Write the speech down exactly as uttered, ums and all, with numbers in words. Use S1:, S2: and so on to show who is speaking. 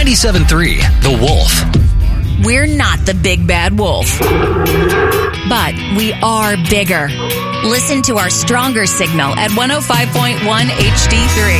S1: ninety-seven point three, The Wolf.
S2: We're not the big bad wolf, but we are bigger. Listen to our stronger signal at one oh five point one H D three.